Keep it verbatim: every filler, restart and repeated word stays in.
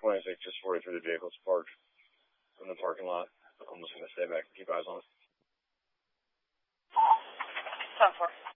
twenty-six, just forty-three, the vehicle's parked in the parking lot. I'm just going to stay back and keep eyes on it. ten four.